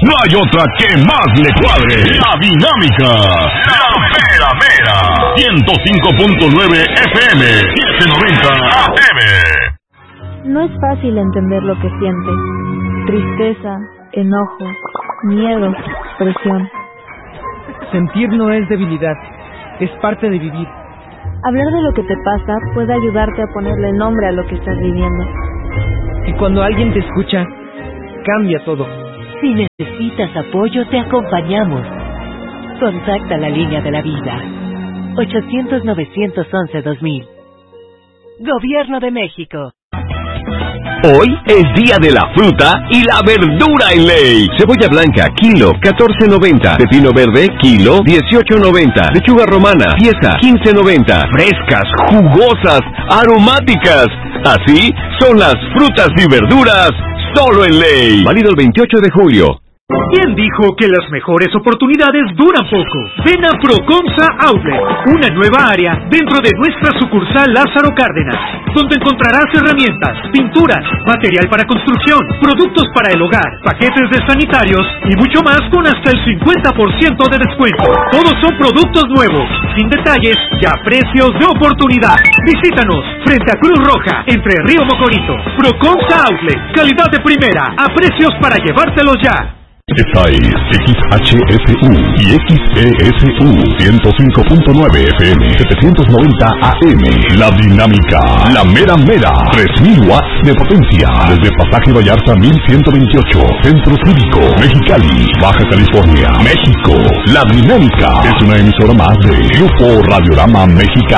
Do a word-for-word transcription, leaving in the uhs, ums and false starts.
no hay otra que más le cuadre. La Dinámica, la mera mera. ciento cinco punto nueve F M, setecientos noventa A M. No es fácil entender lo que sientes. Tristeza, enojo, miedo, presión. Sentir no es debilidad, es parte de vivir. Hablar de lo que te pasa puede ayudarte a ponerle nombre a lo que estás viviendo. Y cuando alguien te escucha, cambia todo. Si necesitas apoyo, te acompañamos. Contacta la línea de la vida. ochocientos, novecientos once, dos mil. Gobierno de México. Hoy es día de la fruta y la verdura en ley. Cebolla blanca, kilo, catorce noventa. Pepino verde, kilo, dieciocho noventa. Lechuga romana, pieza, quince noventa. Frescas, jugosas, aromáticas. Así son las frutas y verduras solo en ley. Válido el veintiocho de julio. ¿Quién dijo que las mejores oportunidades duran poco? Ven a Procomsa Outlet, una nueva área dentro de nuestra sucursal Lázaro Cárdenas, donde encontrarás herramientas, pinturas, material para construcción, productos para el hogar, paquetes de sanitarios y mucho más con hasta el cincuenta por ciento de descuento. Todos son productos nuevos, sin detalles y a precios de oportunidad. Visítanos frente a Cruz Roja, entre Río Mocorito. Procomsa Outlet, calidad de primera, a precios para llevártelos ya. Esta es X H F U y X E S U ciento cinco punto nueve F M, setecientos noventa A M. La Dinámica, la mera mera, tres mil watts de potencia. Desde Pasaje Vallarta mil ciento veintiocho, Centro Cívico, Mexicali, Baja California, México. La Dinámica es una emisora más de Grupo Radiorama Mexicano.